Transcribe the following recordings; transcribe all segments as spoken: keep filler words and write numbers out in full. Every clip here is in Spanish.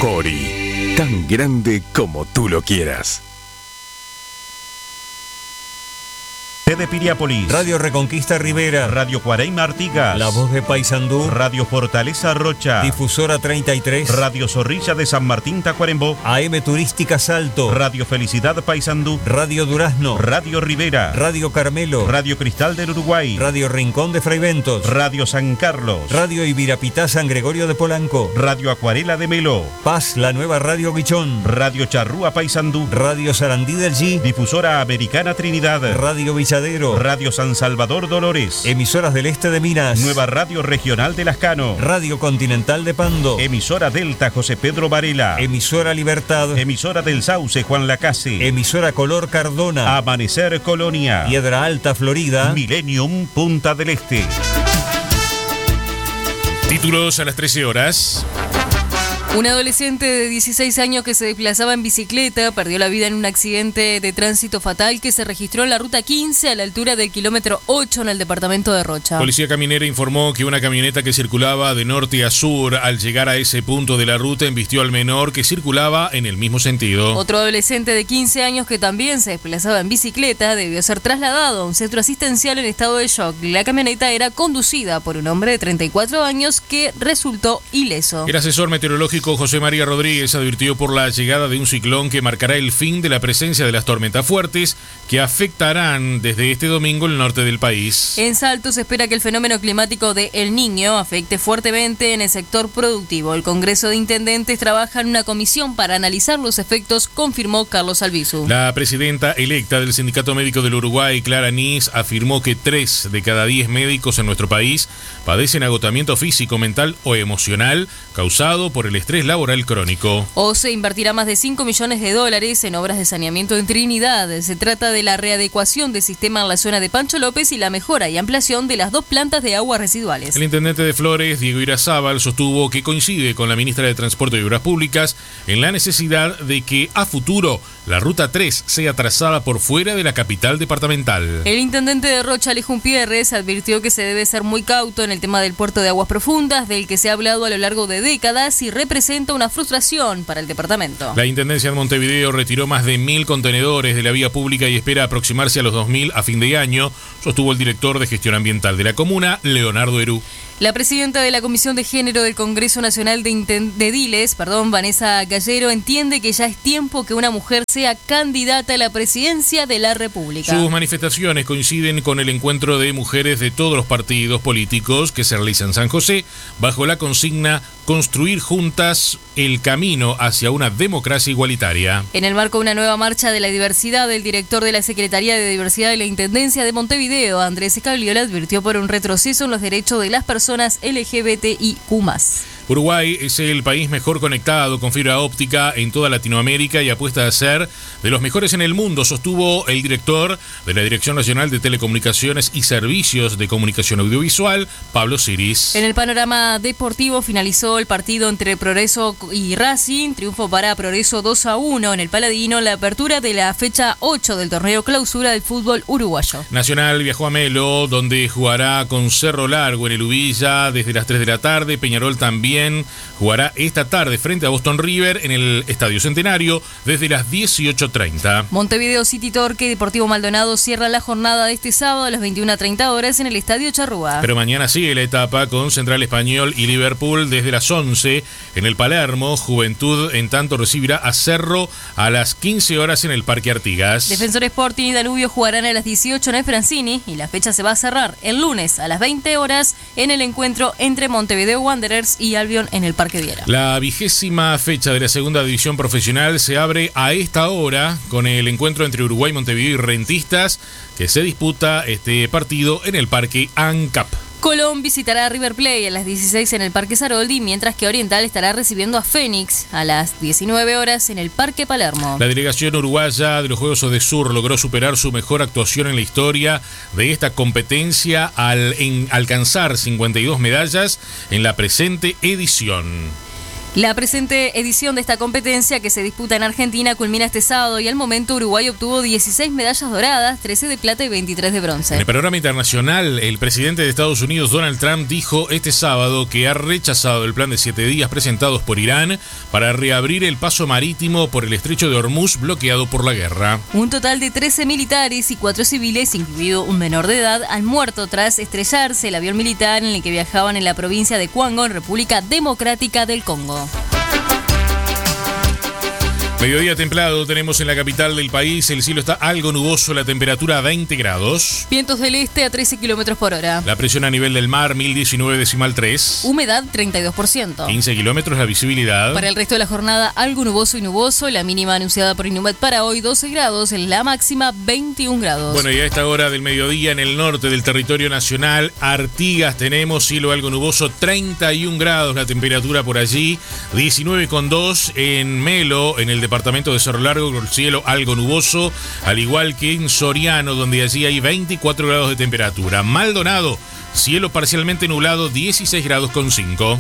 Jori, tan grande como tú lo quieras. T de Piriápolis, Radio Reconquista Rivera, Radio Cuareima Artigas, La Voz de Paysandú, Radio Fortaleza Rocha, Difusora treinta y tres, Radio Zorrilla de San Martín Tacuarembó, A M Turística Salto, Radio Felicidad Paysandú, Radio Durazno, Radio Rivera, Radio Carmelo, Radio Cristal del Uruguay, Radio Rincón de Fraiventos, Radio San Carlos, Radio Ibirapitá San Gregorio de Polanco, Radio Acuarela de Melo, Paz, la nueva Radio Guichón, Radio Charrúa Paysandú, Radio Sarandí del G, Difusora Americana Trinidad, Radio Villadero, Radio San Salvador Dolores, Emisoras del Este de Minas, Nueva Radio Regional de Lascano, Radio Continental de Pando, Emisora Delta José Pedro Varela, Emisora Libertad, Emisora del Sauce Juan Lacase, Emisora Color Cardona, Amanecer Colonia, Piedra Alta Florida, Millennium Punta del Este. Títulos a las trece horas. Un adolescente de dieciséis años que se desplazaba en bicicleta perdió la vida en un accidente de tránsito fatal que se registró en la ruta quince a la altura del kilómetro ocho en el departamento de Rocha. Policía Caminera informó que una camioneta que circulaba de norte a sur al llegar a ese punto de la ruta embistió al menor que circulaba en el mismo sentido. Otro adolescente de quince años que también se desplazaba en bicicleta debió ser trasladado a un centro asistencial en estado de shock. La camioneta era conducida por un hombre de treinta y cuatro años que resultó ileso. El asesor meteorológico José María Rodríguez advirtió por la llegada de un ciclón que marcará el fin de la presencia de las tormentas fuertes que afectarán desde este domingo el norte del país. En Salto se espera que el fenómeno climático de El Niño afecte fuertemente en el sector productivo. El Congreso de Intendentes trabaja en una comisión para analizar los efectos, confirmó Carlos Albizu. La presidenta electa del Sindicato Médico del Uruguay, Clara Nis, afirmó que tres de cada diez médicos en nuestro país padecen agotamiento físico, mental o emocional causado por el estrés laboral crónico. O se invertirá más de cinco millones de dólares en obras de saneamiento en Trinidad. Se trata de la readecuación del sistema en la zona de Pancho López y la mejora y ampliación de las dos plantas de aguas residuales. El intendente de Flores, Diego Irazábal, sostuvo que coincide con la ministra de Transporte y Obras Públicas en la necesidad de que a futuro la Ruta tres sea trazada por fuera de la capital departamental. El intendente de Rocha, Alejón Pierres, advirtió que se debe ser muy cauto en el tema del puerto de aguas profundas, del que se ha hablado a lo largo de décadas y representa una frustración para el departamento. La Intendencia de Montevideo retiró más de mil contenedores de la vía pública y espera aproximarse a los dos mil a fin de año, sostuvo el director de Gestión Ambiental de la comuna, Leonardo Herú. La presidenta de la Comisión de Género del Congreso Nacional de, Inten- de Diles, perdón, Vanessa Gallero, entiende que ya es tiempo que una mujer sea candidata a la presidencia de la República. Sus manifestaciones coinciden con el encuentro de mujeres de todos los partidos políticos que se realiza en San José, bajo la consigna Construir juntas el camino hacia una democracia igualitaria. En el marco de una nueva marcha de la diversidad, el director de la Secretaría de Diversidad de la Intendencia de Montevideo, Andrés Escabliola, advirtió por un retroceso en los derechos de las personas L G B T I Q más. Uruguay es el país mejor conectado con fibra óptica en toda Latinoamérica y apuesta a ser de los mejores en el mundo, sostuvo el director de la Dirección Nacional de Telecomunicaciones y Servicios de Comunicación Audiovisual, Pablo Ciris. En el panorama deportivo finalizó el partido entre Progreso y Racing, triunfo para Progreso dos a uno en el Paladino, la apertura de la fecha ocho del torneo clausura del fútbol uruguayo. Nacional viajó a Melo, donde jugará con Cerro Largo en el Ubilla desde las tres de la tarde, Peñarol también jugará esta tarde frente a Boston River en el Estadio Centenario desde las dieciocho treinta. Montevideo City Torque y Deportivo Maldonado cierran la jornada de este sábado a las veintiuna a treinta horas en el Estadio Charrúa. Pero mañana sigue la etapa con Central Español y Liverpool desde las once en el Palermo. Juventud en tanto recibirá a Cerro a las quince horas en el Parque Artigas. Defensor Sporting y Danubio jugarán a las dieciocho en el Francini y la fecha se va a cerrar el lunes a las veinte horas en el encuentro entre Montevideo Wanderers y Albion en el Parque Viera. La vigésima fecha de la segunda división profesional se abre a esta hora con el encuentro entre Uruguay, Montevideo y Rentistas, que se disputa este partido en el Parque ANCAP. Colón visitará a River Plate a las dieciséis en el Parque Saroldi, mientras que Oriental estará recibiendo a Fénix a las diecinueve horas en el Parque Palermo. La delegación uruguaya de los Juegos Odesur logró superar su mejor actuación en la historia de esta competencia al en alcanzar cincuenta y dos medallas en la presente edición. La presente edición de esta competencia, que se disputa en Argentina, culmina este sábado y al momento Uruguay obtuvo dieciséis medallas doradas, trece de plata y veintitrés de bronce. En el panorama internacional, el presidente de Estados Unidos, Donald Trump, dijo este sábado que ha rechazado el plan de siete días presentados por Irán para reabrir el paso marítimo por el estrecho de Hormuz bloqueado por la guerra. Un total de trece militares y cuatro civiles, incluido un menor de edad, han muerto tras estrellarse el avión militar en el que viajaban en la provincia de Kwango, en República Democrática del Congo. Mediodía templado tenemos en la capital del país, el cielo está algo nuboso, la temperatura veinte grados. Vientos del este a trece kilómetros por hora. La presión a nivel del mar, mil diecinueve decimal tres. Humedad, treinta y dos por ciento. quince kilómetros la visibilidad. Para el resto de la jornada, algo nuboso y nuboso. La mínima anunciada por Inumet para hoy, doce grados. La máxima, veintiún grados. Bueno, y a esta hora del mediodía en el norte del territorio nacional, Artigas tenemos cielo algo nuboso, treinta y un grados la temperatura por allí. diecinueve coma dos en Melo, en el departamento de Cerro Largo, con el cielo algo nuboso, al igual que en Soriano, donde allí hay veinticuatro grados de temperatura. Maldonado, cielo parcialmente nublado, dieciséis grados con cinco.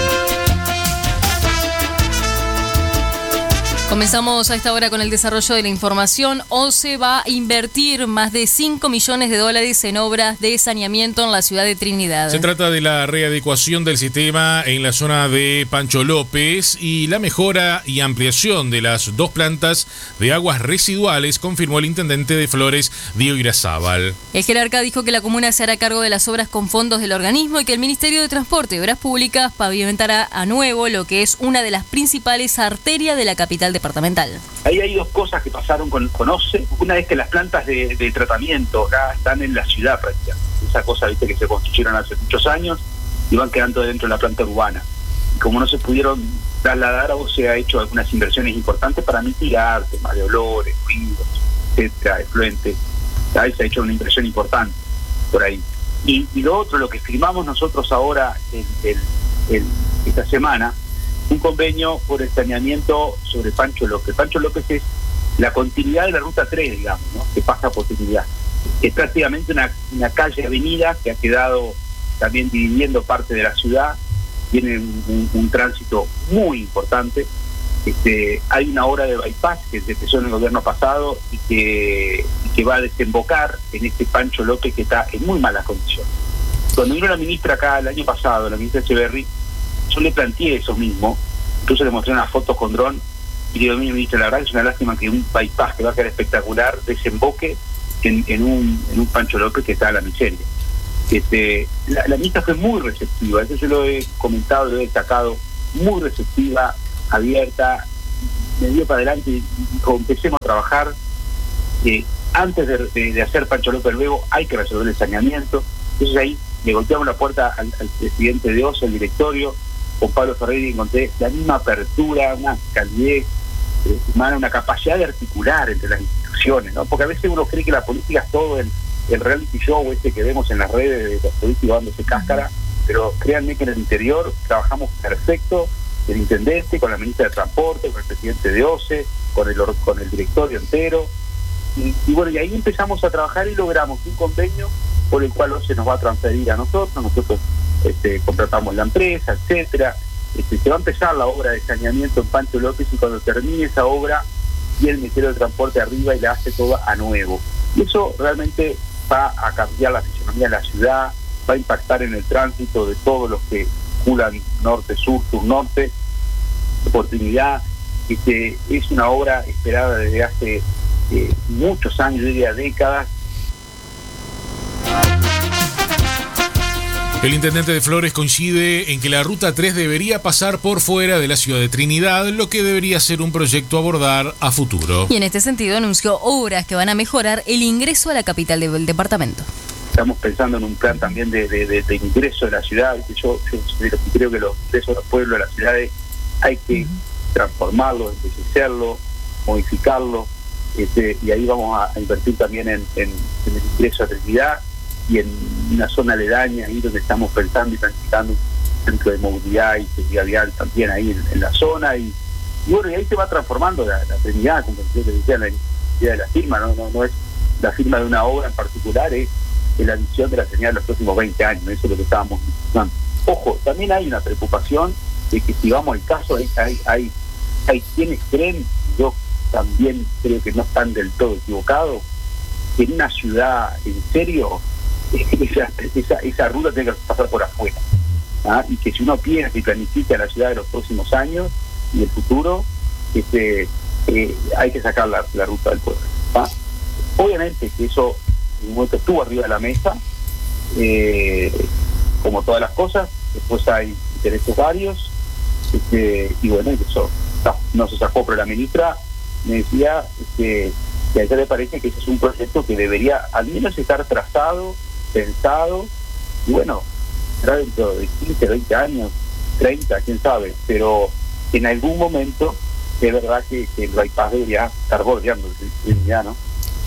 Comenzamos a esta hora con el desarrollo de la información. OCE va a invertir más de cinco millones de dólares en obras de saneamiento en la ciudad de Trinidad. Se trata de la readecuación del sistema en la zona de Pancho López y la mejora y ampliación de las dos plantas de aguas residuales, confirmó el intendente de Flores, Diego Irazábal. El jerarca dijo que la comuna se hará cargo de las obras con fondos del organismo y que el Ministerio de Transporte y Obras Públicas pavimentará a nuevo lo que es una de las principales arterias de la capital departamental. Ahí hay dos cosas que pasaron con, con OCE. Una es que las plantas de, de tratamiento acá están en la ciudad prácticamente. Esa cosa, viste, que se construyeron hace muchos años y van quedando dentro de la planta urbana. Y como no se pudieron trasladar, OCE ha hecho algunas inversiones importantes para mitigar temas de olores, ruidos, etcétera, efluentes. Ahí se ha hecho una inversión importante por ahí. Y, y lo otro, lo que firmamos nosotros ahora en, en, en esta semana, un convenio por el saneamiento sobre Pancho López. Pancho López es la continuidad de la ruta tres, digamos, ¿no?, que pasa por Trinidad. Es prácticamente una, una calle avenida que ha quedado también dividiendo parte de la ciudad. Tiene un, un, un tránsito muy importante. Este, hay una obra de bypass que se empezó en el gobierno pasado y que, y que va a desembocar en este Pancho López que está en muy malas condiciones. Cuando vino la ministra acá el año pasado, la ministra Echeverry, yo le planteé eso mismo, incluso le mostré unas fotos con dron y le digo, mire, ministro, la verdad es una lástima que un bypass que va a quedar espectacular desemboque en, en, un, en un Pancho López que está a la miseria. Este, la, la ministra fue muy receptiva, eso yo lo he comentado, lo he destacado, muy receptiva, abierta, me dio para adelante y empecemos a trabajar. Eh, antes de, de, de hacer Pancho López luego hay que resolver el saneamiento. Entonces ahí le golpeamos la puerta al, al presidente de OCE, al directorio, con Pablo Ferreira, y encontré la misma apertura, una calidez eh, humana, una capacidad de articular entre las instituciones, ¿no? Porque a veces uno cree que la política es todo el, el reality show este que vemos en las redes de los políticos dándose cáscara, pero créanme que en el interior trabajamos perfecto, el intendente, con la ministra de Transporte, con el presidente de OCE, con el, con el directorio entero, y, y bueno, y ahí empezamos a trabajar y logramos un convenio por el cual OCE nos va a transferir a nosotros, nosotros este, contratamos la empresa, etcétera. Este, se va a empezar la obra de saneamiento en Pancho López y cuando termine esa obra y el Ministerio de Transporte arriba y la hace toda a nuevo. Y eso realmente va a cambiar la fisonomía de la ciudad, va a impactar en el tránsito de todos los que circulan norte, sur, sur, norte, oportunidad. Este, es una obra esperada desde hace eh, muchos años, yo diría décadas. El intendente de Flores coincide en que la ruta tres debería pasar por fuera de la ciudad de Trinidad, lo que debería ser un proyecto a abordar a futuro. Y en este sentido anunció obras que van a mejorar el ingreso a la capital del departamento. Estamos pensando en un plan también de, de, de, de ingreso de la ciudad. Yo, yo, yo creo que los ingresos de los pueblos, de las ciudades, hay que uh-huh. transformarlos, enriquecerlos, modificarlos, este, y ahí vamos a, a invertir también en, en, en el ingreso a Trinidad y en una zona aledaña, ahí donde estamos pensando y planificando un centro de movilidad y seguridad vial también ahí en, en la zona, y, y bueno, y ahí se va transformando la, la Trinidad, como yo les decía, la idea de la firma, ¿no? No, no es la firma de una obra en particular, es, es la visión de la Trinidad de los próximos veinte años, eso es lo que estábamos pensando. Ojo, también hay una preocupación de que si vamos al caso, hay, hay, hay, hay quienes creen, yo también creo que no están del todo equivocados, que en una ciudad, en serio, esa, esa, esa ruta tiene que pasar por afuera. ¿Ah? Y que si uno piensa y planifica la ciudad de los próximos años y el futuro, este, eh, hay que sacar la, la ruta del pueblo. ¿Ah? Obviamente que eso en un momento estuvo arriba de la mesa, eh, como todas las cosas, después hay intereses varios, este, y bueno, eso no, no se sacó, pero la ministra me decía este, que a ella le parece que ese es un proyecto que debería al menos estar trazado, pensado, y bueno, será dentro de quince, veinte años, treinta, quién sabe, pero en algún momento es verdad que, que el bypass debería estar bordeando ya, ¿no?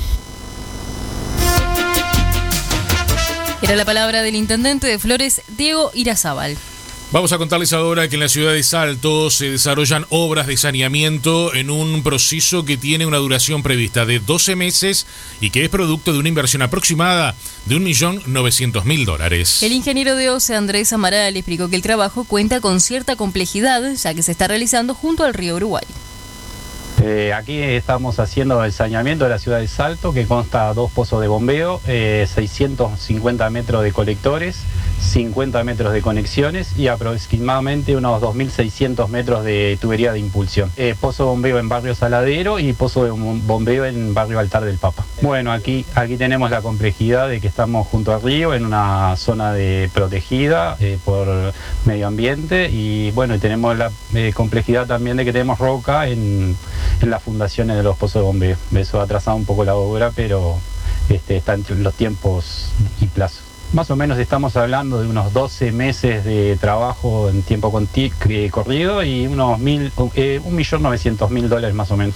Era la palabra del intendente de Flores, Diego Irazábal. Vamos a contarles ahora que en la ciudad de Salto se desarrollan obras de saneamiento en un proceso que tiene una duración prevista de doce meses y que es producto de una inversión aproximada de un millón novecientos mil dólares. El ingeniero de OCE, Andrés Amaral, explicó que el trabajo cuenta con cierta complejidad, ya que se está realizando junto al río Uruguay. Eh, aquí estamos haciendo el saneamiento de la ciudad de Salto, que consta de dos pozos de bombeo, eh, seiscientos cincuenta metros de colectores, cincuenta metros de conexiones y aproximadamente unos dos mil seiscientos metros de tubería de impulsión. Eh, pozo de bombeo en barrio Saladero y pozo de bombeo en barrio Altar del Papa. Bueno, aquí, aquí tenemos la complejidad de que estamos junto al río, en una zona de protegida eh, por medio ambiente, y bueno, y tenemos la eh, complejidad también de que tenemos roca en, en las fundaciones de los pozos de bombeo. Eso ha atrasado un poco la obra, pero este, está entre los tiempos y plazos. Más o menos estamos hablando de unos doce meses de trabajo en tiempo conti- eh, corrido y unos mil, eh, un millón novecientos mil dólares más o menos.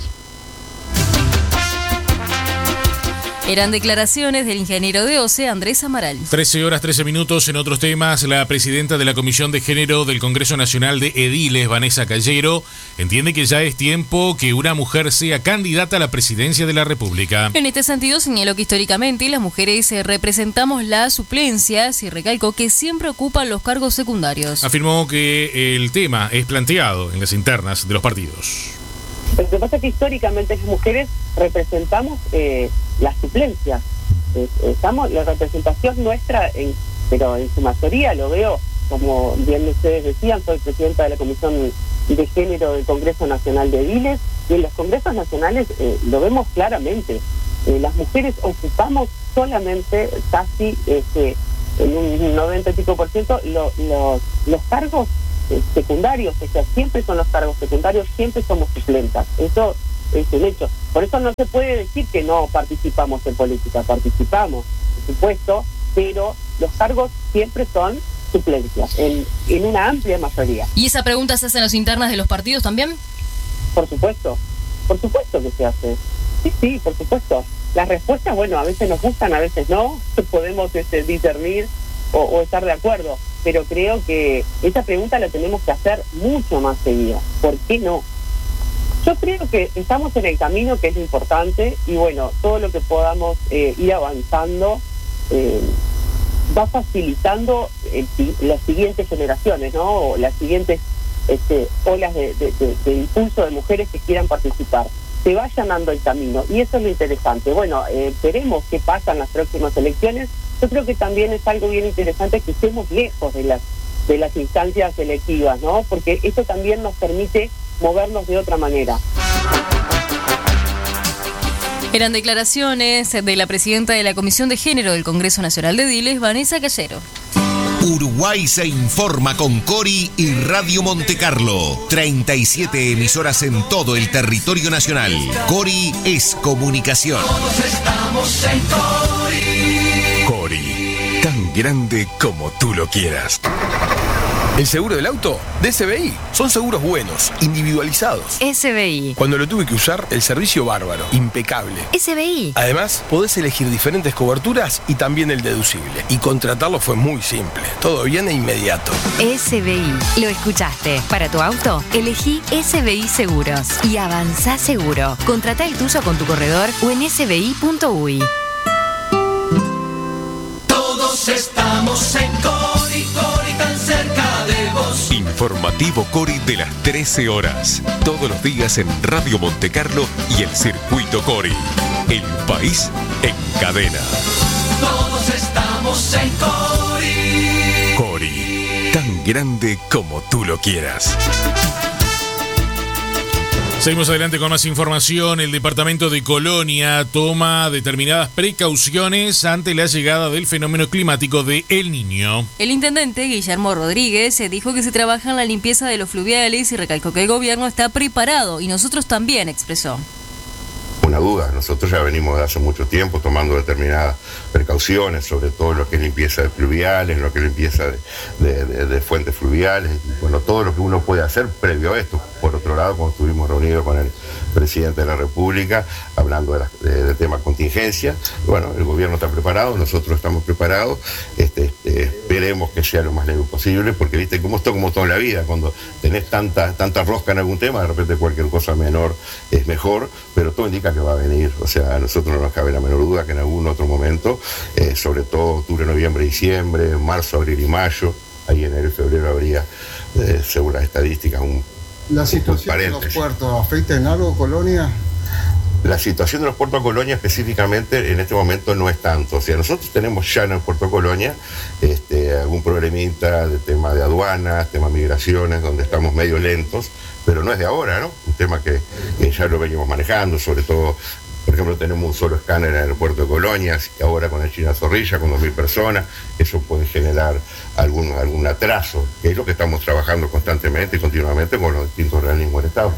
Eran declaraciones del ingeniero de OCE, Andrés Amaral. trece horas, trece minutos. En otros temas, la presidenta de la Comisión de Género del Congreso Nacional de Ediles, Vanessa Callero, entiende que ya es tiempo que una mujer sea candidata a la presidencia de la República. En este sentido, señaló que históricamente las mujeres representamos las suplencias y recalcó que siempre ocupan los cargos secundarios. Afirmó que el tema es planteado en las internas de los partidos. Lo que pasa es que históricamente las mujeres representamos eh, las suplencias. Eh, estamos, la representación nuestra, en, pero en su mayoría lo veo, como bien ustedes decían, soy presidenta de la Comisión de Género del Congreso Nacional de Ediles, y en los congresos nacionales eh, lo vemos claramente. Eh, las mujeres ocupamos solamente casi este, en un noventa y pico por ciento lo, lo, los cargos eh, secundarios, o sea, siempre son los cargos secundarios, siempre somos suplentas. Eso es un hecho. Por eso no se puede decir que no participamos en política, participamos, por supuesto, pero los cargos siempre son suplencias, en, en una amplia mayoría. ¿Y esa pregunta se hace en las internas de los partidos también? Por supuesto, por supuesto que se hace. Sí, sí, por supuesto. Las respuestas, bueno, a veces nos gustan, a veces no, podemos este, discernir o, o estar de acuerdo, pero creo que esa pregunta la tenemos que hacer mucho más seguida. ¿Por qué no? Yo creo que estamos en el camino, que es lo importante, y bueno, todo lo que podamos eh, ir avanzando eh, va facilitando el, las siguientes generaciones, ¿no? O las siguientes este, olas de, de, de, de impulso de mujeres que quieran participar, se vayan dando el camino, y eso es lo interesante. Bueno, eh, veremos qué pasa en las próximas elecciones. Yo creo que también es algo bien interesante que estemos lejos de las de las instancias electivas, ¿no? Porque esto también nos permite movernos de otra manera. Eran declaraciones de la presidenta de la Comisión de Género del Congreso Nacional de Ediles, Vanessa Callero. Uruguay se informa con Cori y Radio Monte Carlo. treinta y siete emisoras en todo el territorio nacional. Cori es comunicación. Todos estamos en Cori. Cori, tan grande como tú lo quieras. El seguro del auto de S B I. Son seguros buenos, individualizados. S B I. Cuando lo tuve que usar, el servicio bárbaro, impecable. S B I. Además, podés elegir diferentes coberturas y también el deducible. Y contratarlo fue muy simple. Todo bien e inmediato. S B I. Lo escuchaste. Para tu auto, elegí S B I Seguros. Y avanzá seguro. Contratá el tuyo con tu corredor o en s b i punto u y. Todos estamos en Cori, Cori tan cerca de vos. Informa informativo Cori de las trece horas. Todos los días en Radio Montecarlo y el Circuito Cori. El país en cadena. Todos estamos en Cori. Cori, tan grande como tú lo quieras. Seguimos adelante con más información. El departamento de Colonia toma determinadas precauciones ante la llegada del fenómeno climático de El Niño. El intendente Guillermo Rodríguez dijo que se trabaja en la limpieza de los fluviales y recalcó que el gobierno está preparado y nosotros también, expresó. Una duda, nosotros ya venimos de hace mucho tiempo tomando determinadas precauciones, sobre todo lo que es limpieza de fluviales, lo que es limpieza de, de, de, de fuentes fluviales, bueno, todo lo que uno puede hacer previo a esto. Por otro lado, cuando estuvimos reunidos con el presidente de la República, hablando de la, de, del tema contingencia, bueno, el gobierno está preparado, nosotros estamos preparados, este, este, esperemos que sea lo más leve posible, porque viste como esto como toda la vida, cuando tenés tanta, tanta rosca en algún tema, de repente cualquier cosa menor es mejor, pero todo indica que va a venir, o sea, a nosotros no nos cabe la menor duda que en algún otro momento, eh, sobre todo octubre, noviembre, diciembre, marzo, abril y mayo, ahí en enero y febrero habría, eh, según las estadísticas, un ¿La situación de los puertos afecta en algo, Colonia? La situación de los puertos de Colonia específicamente en este momento no es tanto. O sea, nosotros tenemos ya en el puerto de Colonia este, algún problemita de tema de aduanas, tema de migraciones, donde estamos medio lentos, pero no es de ahora, ¿no? Un tema que, que ya lo venimos manejando, sobre todo, por ejemplo, tenemos un solo escáner en el puerto de Colonia, ahora con el China Zorrilla, con dos mil personas, eso puede generar algún, algún atraso, que es lo que estamos trabajando constantemente y continuamente con los distintos organismos del Estado.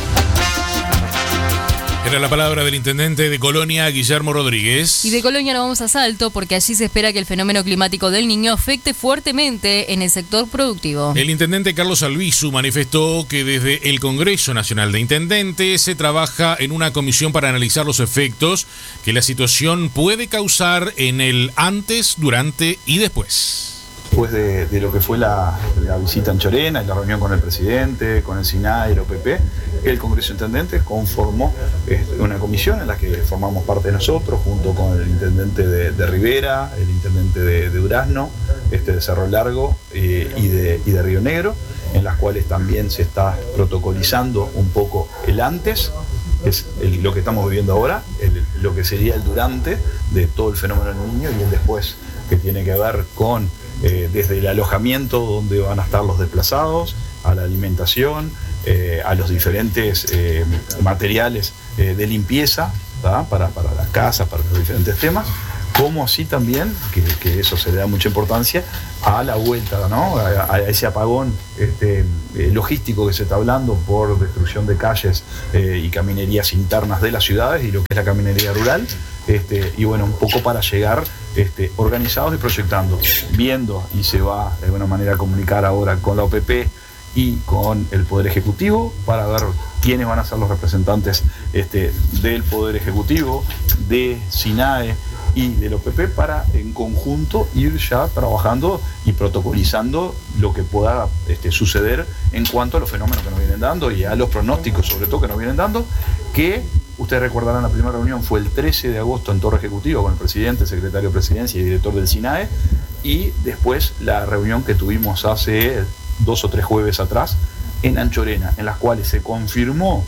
Era la palabra del intendente de Colonia, Guillermo Rodríguez. Y de Colonia nos vamos a Salto porque allí se espera que el fenómeno climático del Niño afecte fuertemente en el sector productivo. El intendente Carlos Albizu manifestó que desde el Congreso Nacional de Intendentes se trabaja en una comisión para analizar los efectos que la situación puede causar en el antes, durante y después. Después de, de lo que fue la, la visita en Anchorena y la reunión con el presidente, con el SINAE y el O P P, el Congreso de Intendentes conformó este, una comisión en la que formamos parte de nosotros, junto con el intendente de, de Rivera, el intendente de, de Durazno, este, de Cerro Largo eh, y, de, y de Río Negro, en las cuales también se está protocolizando un poco el antes, que es el, lo que estamos viviendo ahora, el, lo que sería el durante de todo el fenómeno del Niño y el después, que tiene que ver con Eh, desde el alojamiento donde van a estar los desplazados, a la alimentación, eh, a los diferentes eh, materiales eh, de limpieza para, para las casas, para los diferentes temas, como así también, que, que eso se le da mucha importancia, a la vuelta, ¿no? a, a ese apagón este, eh, logístico que se está hablando por destrucción de calles eh, y caminerías internas de las ciudades y lo que es la caminería rural, este, y bueno, un poco para llegar este, organizados y proyectando, viendo, y se va de alguna manera a comunicar ahora con la O P P y con el Poder Ejecutivo para ver quiénes van a ser los representantes este, del Poder Ejecutivo, de SINAE y del O P P para en conjunto ir ya trabajando y protocolizando lo que pueda este, suceder en cuanto a los fenómenos que nos vienen dando y a los pronósticos sobre todo que nos vienen dando, que ustedes recordarán la primera reunión fue el trece de agosto en Torre Ejecutiva con el presidente, secretario de Presidencia y director del SINAE, y después la reunión que tuvimos hace dos o tres jueves atrás en Anchorena, en las cuales se confirmó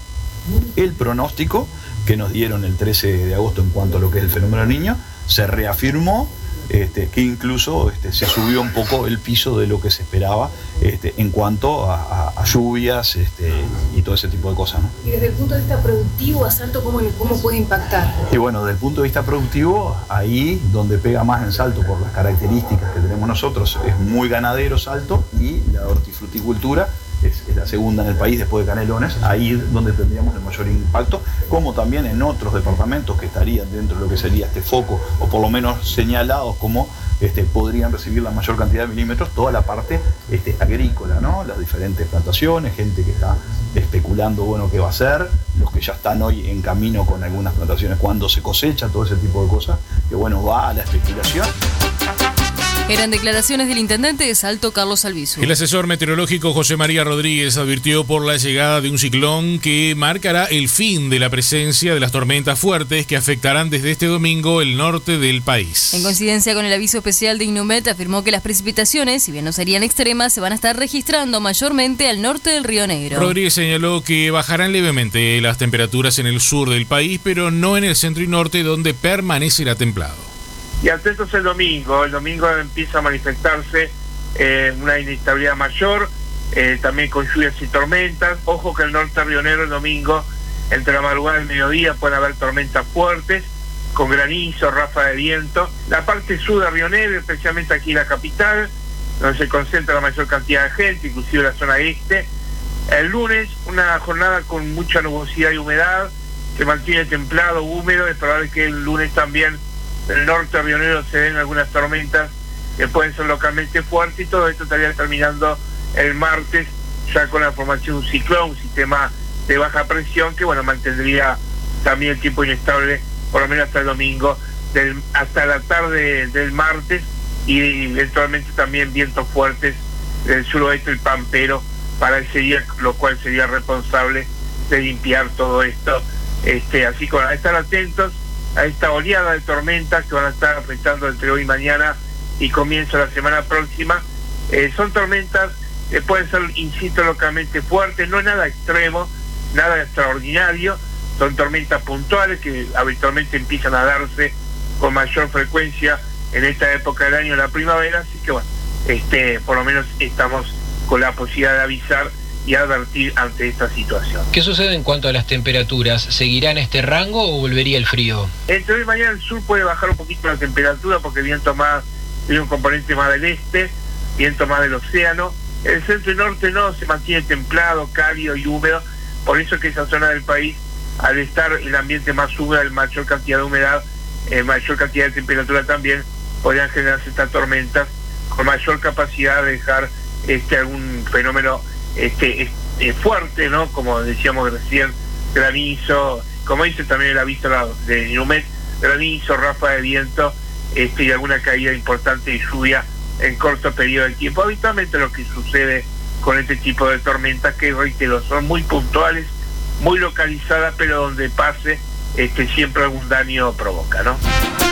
el pronóstico que nos dieron el trece de agosto en cuanto a lo que es el fenómeno del Niño, se reafirmó este, que incluso este, se subió un poco el piso de lo que se esperaba este, en cuanto a, a, a lluvias este, y todo ese tipo de cosas, ¿no? Y desde el punto de vista productivo, ¿a Salto cómo, cómo puede impactar? Y bueno, desde el punto de vista productivo, ahí donde pega más en Salto por las características que tenemos nosotros, es muy ganadero Salto y la hortifruticultura Es, es la segunda en el país después de Canelones, ahí donde tendríamos el mayor impacto, como también en otros departamentos que estarían dentro de lo que sería este foco, o por lo menos señalados como este, podrían recibir la mayor cantidad de milímetros, toda la parte este, agrícola, ¿no? Las diferentes plantaciones, gente que está especulando, bueno, qué va a ser, los que ya están hoy en camino con algunas plantaciones, cuando se cosecha, todo ese tipo de cosas, que bueno, va a la especulación. Eran declaraciones del intendente de Salto, Carlos Albizu. El asesor meteorológico José María Rodríguez advirtió por la llegada de un ciclón que marcará el fin de la presencia de las tormentas fuertes que afectarán desde este domingo el norte del país. En coincidencia con el aviso especial de Inumet, afirmó que las precipitaciones, si bien no serían extremas, se van a estar registrando mayormente al norte del Río Negro. Rodríguez señaló que bajarán levemente las temperaturas en el sur del país, pero no en el centro y norte, donde permanecerá templado. Y atentos el domingo, el domingo empieza a manifestarse eh, una inestabilidad mayor, eh, también con lluvias y tormentas. Ojo que el norte rionero el domingo, entre la madrugada y el mediodía, pueden haber tormentas fuertes, con granizo, ráfaga de viento. La parte sur de Río Negro, especialmente aquí en la capital, donde se concentra la mayor cantidad de gente, inclusive la zona este. El lunes, una jornada con mucha nubosidad y humedad, se mantiene templado, húmedo, es probable que el lunes también el norte rionero se den algunas tormentas que pueden ser localmente fuertes, y todo esto estaría terminando el martes ya con la formación de un ciclón, un sistema de baja presión que bueno mantendría también el tiempo inestable por lo menos hasta el domingo, del, hasta la tarde del martes, y eventualmente también vientos fuertes del suroeste del Pampero para ese día, lo cual sería responsable de limpiar todo esto. Este, así que a estar atentos a esta oleada de tormentas que van a estar afectando entre hoy y mañana y comienza la semana próxima. Eh, son tormentas que pueden ser, insisto, localmente fuertes, no es nada extremo, nada extraordinario, son tormentas puntuales que habitualmente empiezan a darse con mayor frecuencia en esta época del año, la primavera, así que bueno, este, por lo menos estamos con la posibilidad de avisar y advertir ante esta situación. ¿Qué sucede en cuanto a las temperaturas? ¿Seguirá en este rango o volvería el frío? Entre hoy y mañana el sur puede bajar un poquito la temperatura porque el viento más tiene un componente más del este, viento más del océano. El centro y norte no, se mantiene templado, cálido y húmedo, por eso que esa zona del país, al estar el ambiente más húmedo, el mayor cantidad de humedad, eh, mayor cantidad de temperatura también, podrían generarse estas tormentas con mayor capacidad de dejar este algún fenómeno este, este fuerte, ¿no? Como decíamos recién, granizo, como dice también el aviso de Inumet, granizo, ráfaga de viento, este, y alguna caída importante de lluvia en corto periodo de tiempo. Habitualmente lo que sucede con este tipo de tormentas, que reitero, son muy puntuales, muy localizadas, pero donde pase este, siempre algún daño provoca, ¿no?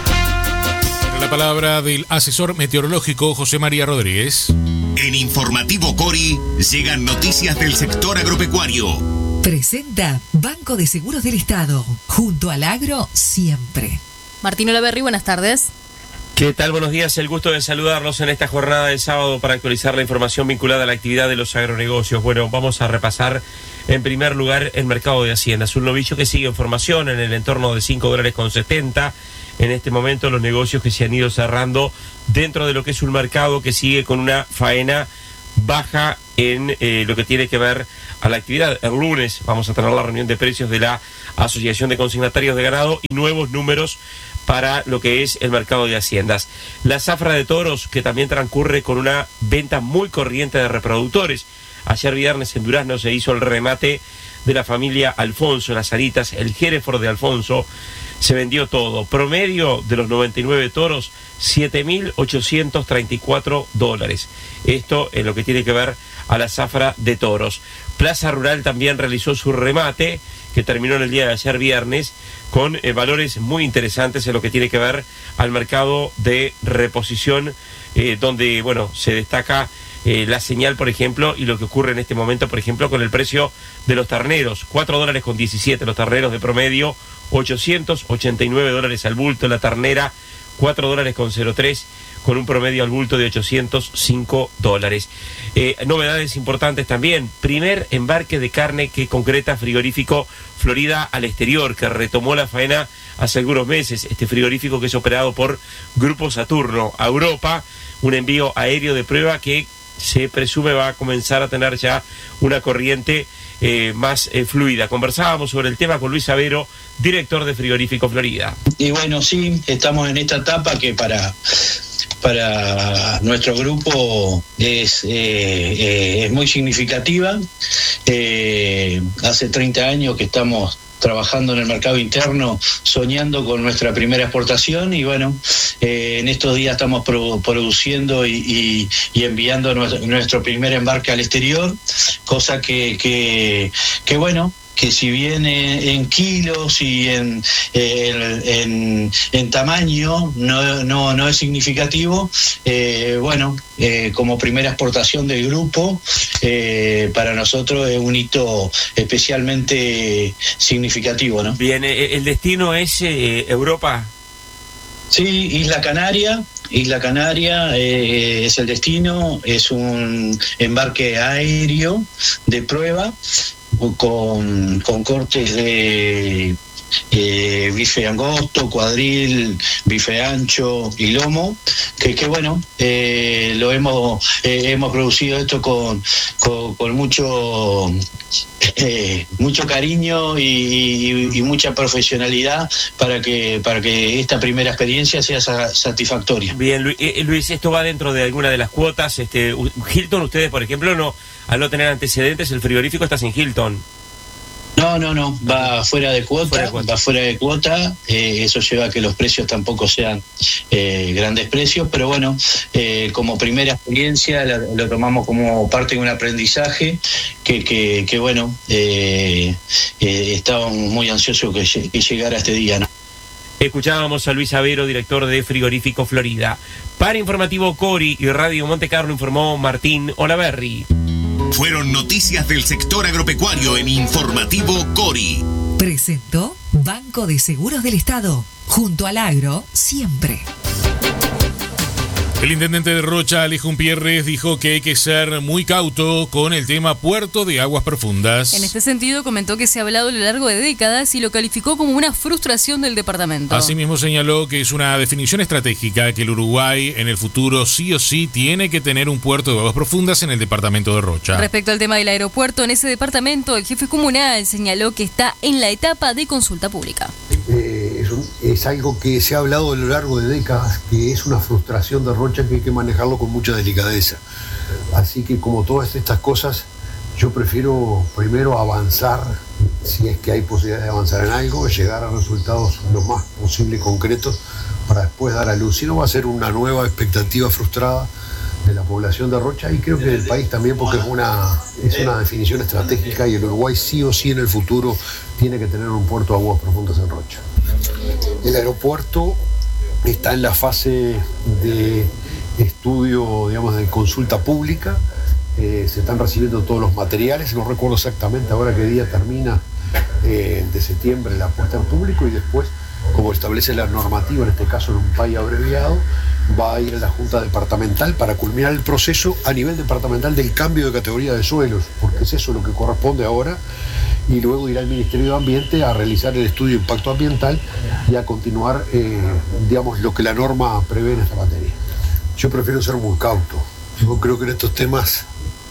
La palabra del asesor meteorológico José María Rodríguez. En Informativo Cori llegan noticias del sector agropecuario. Presenta Banco de Seguros del Estado, junto al agro siempre. Martín Olaverri, buenas tardes. ¿Qué tal? Buenos días, el gusto de saludarlos en esta jornada de sábado para actualizar la información vinculada a la actividad de los agronegocios. Bueno, vamos a repasar en primer lugar el mercado de Haciendas, un novillo que sigue en formación en el entorno de cinco dólares con setenta. En este momento los negocios que se han ido cerrando dentro de lo que es un mercado que sigue con una faena baja en eh, lo que tiene que ver a la actividad. El lunes vamos a tener la reunión de precios de la Asociación de Consignatarios de Ganado y nuevos números para lo que es el mercado de Haciendas. La zafra de toros, que también transcurre con una venta muy corriente de reproductores. Ayer viernes en Durazno se hizo el remate de la familia Alfonso, las Aritas, el Hereford de Alfonso. Se vendió todo. Promedio de los noventa y nueve toros, siete mil ochocientos treinta y cuatro dólares. Esto en lo que tiene que ver a la zafra de toros. Plaza Rural también realizó su remate, que terminó en el día de ayer viernes, con eh, valores muy interesantes en lo que tiene que ver al mercado de reposición, eh, donde, bueno, se destaca eh, la señal, por ejemplo, y lo que ocurre en este momento, por ejemplo, con el precio de los terneros. cuatro dólares con diecisiete los terneros de promedio, ochocientos ochenta y nueve dólares al bulto la ternera, cuatro dólares con cero tres, con un promedio al bulto de ochocientos cinco dólares. Eh, novedades importantes también. Primer embarque de carne que concreta Frigorífico Florida al exterior, que retomó la faena hace algunos meses. Este frigorífico que es operado por Grupo Saturno a Europa, un envío aéreo de prueba que se presume va a comenzar a tener ya una corriente eh, más eh, fluida. Conversábamos sobre el tema con Luis Avero, director de Frigorífico Florida. Y bueno, sí, estamos en esta etapa que para para nuestro grupo es, eh, eh, es muy significativa. Eh, hace treinta años que estamos trabajando en el mercado interno, soñando con nuestra primera exportación y bueno, eh, en estos días estamos pro, produciendo y, y, y enviando nuestro, nuestro primer embarque al exterior, cosa que, que, que bueno, que si bien en, en kilos y en, en, en, en tamaño no, no, no es significativo, eh, bueno, eh, como primera exportación del grupo, eh, para nosotros es un hito especialmente significativo, ¿no? Bien, ¿el destino es eh, Europa? Sí, Isla Canaria. Isla Canaria eh, es el destino, es un embarque aéreo de prueba, con, con cortes de eh, bife angosto, cuadril, bife ancho y lomo, que, que bueno, eh, lo hemos eh, hemos producido esto con, con, con mucho eh, mucho cariño y, y, y mucha profesionalidad para que para que esta primera experiencia sea satisfactoria. Bien, Luis, esto va dentro de alguna de las cuotas. Este, Hilton, ustedes, por ejemplo, no, al no tener antecedentes, el frigorífico está sin Hilton. No, no, no, va fuera de cuota, fuera de cuota. va fuera de cuota, eh, eso lleva a que los precios tampoco sean eh, grandes precios, pero bueno, eh, como primera experiencia la, lo tomamos como parte de un aprendizaje que, que, que bueno, eh, eh, estábamos muy ansiosos que, que llegara este día, ¿no? Escuchábamos a Luis Avero, director de Frigorífico Florida. Para Informativo Cori y Radio Montecarlo informó Martín Olaverri. Fueron noticias del sector agropecuario en Informativo Cori. Presentó Banco de Seguros del Estado. Junto al agro, siempre. El intendente de Rocha, Alejo Umpierres, dijo que hay que ser muy cauto con el tema puerto de aguas profundas. En este sentido, comentó que se ha hablado a lo largo de décadas y lo calificó como una frustración del departamento. Asimismo, señaló que es una definición estratégica que el Uruguay en el futuro sí o sí tiene que tener un puerto de aguas profundas en el departamento de Rocha. Respecto al tema del aeropuerto, en ese departamento, el jefe comunal señaló que está en la etapa de consulta pública. Eh, es, un, es algo que se ha hablado a lo largo de décadas, que es una frustración de Rocha que hay que manejarlo con mucha delicadeza. Así que como todas estas cosas, yo prefiero primero avanzar, si es que hay posibilidad de avanzar en algo, llegar a resultados lo más posible concretos para después dar a luz. Si no, va a ser una nueva expectativa frustrada de la población de Rocha y creo que del país también, porque es una, es una definición estratégica y el Uruguay sí o sí en el futuro tiene que tener un puerto de aguas profundas en Rocha. El aeropuerto está en la fase de estudio, digamos, de consulta pública. Eh, se están recibiendo todos los materiales, no recuerdo exactamente ahora qué día termina, eh, de septiembre la puesta en público y después, como establece la normativa, en este caso en un P A I abreviado, va a ir a la Junta Departamental para culminar el proceso a nivel departamental del cambio de categoría de suelos, porque es eso lo que corresponde ahora, y luego irá al Ministerio de Ambiente a realizar el estudio de impacto ambiental y a continuar, eh, digamos, lo que la norma prevé en esta materia. Yo prefiero ser muy cauto. Yo creo que en estos temas...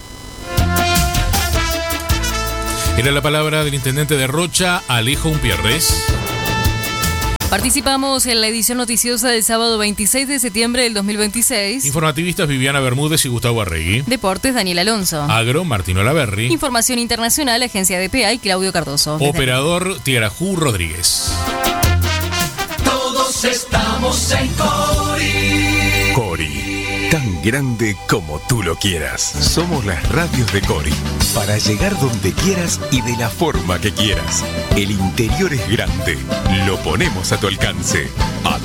Era la palabra del intendente de Rocha, Alejo Umpierres. Participamos en la edición noticiosa del sábado veintiséis de septiembre del dos mil veintiséis. Informativistas Viviana Bermúdez y Gustavo Arregui. Deportes Daniel Alonso. Agro Martín Olaverri. Información internacional Agencia de P A y Claudio Cardoso. Operador Tiarajú Rodríguez. Todos estamos en Cori. Cori, tan grande como tú lo quieras. Somos las radios de Cori. Para llegar donde quieras y de la forma que quieras. El interior es grande. Lo ponemos a tu alcance. A